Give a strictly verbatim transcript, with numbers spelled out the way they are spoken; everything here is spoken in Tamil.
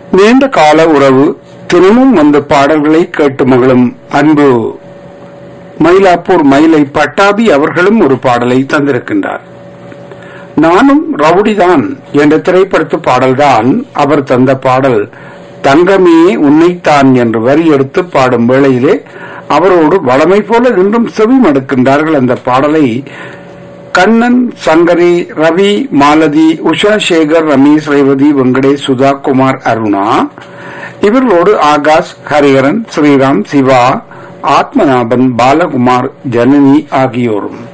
நீண்ட கால உறவு தினமும் வந்து பாடல்களை கேட்டு மகளும் அன்பு மயிலாப்பூர் மயிலை பட்டாபி அவர்களும் ஒரு பாடலை தந்திருக்கின்றார். நானும் ரவுடிதான் என்ற திரைப்படத்து பாடல்தான் அவர் தந்த பாடல். தங்கமே உன்னைத்தான் என்று வரி எடுத்து பாடும் வேளையிலே அவரோடு வளமை போல இன்றும் செவி மடுக்கின்றார்கள். அந்த பாடலை கண்ணன், சங்கரி, ரவி, மாலதி, உஷா சேகர், ரமேஷ், ரேவதி, வெங்கடேஷ், சுதா, குமார், அருணா இவர்களோடு ஆகாஷ், ஹரிஹரன், ஸ்ரீராம், சிவா, ஆத்மநாபன், பாலகுமார், ஜனனி ஆகியோரும்